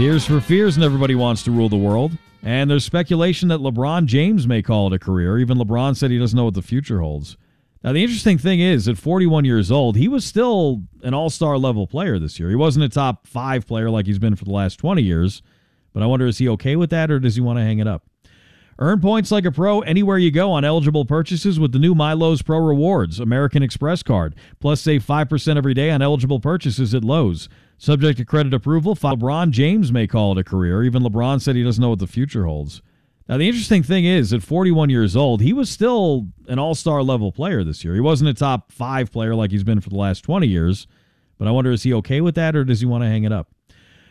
Tears for Fears, and everybody wants to rule the world. And there's speculation that LeBron James may call it a career. Even LeBron said he doesn't know what the future holds. Now, the interesting thing is, at 41 years old, he was still an all-star level player this year. He wasn't a top 5 player like he's been for the last 20 years. But I wonder, is he okay with that, or does he want to hang it up? Earn points like a pro anywhere you go on eligible purchases with the new Milo's Pro Rewards American Express card. Plus, save 5% every day on eligible purchases at Lowe's. Subject to credit approval, LeBron James may call it a career. Even LeBron said he doesn't know what the future holds. Now, the interesting thing is, at 41 years old, he was still an all-star level player this year. He wasn't a top 5 player like he's been for the last 20 years. But I wonder, is he okay with that, or does he want to hang it up?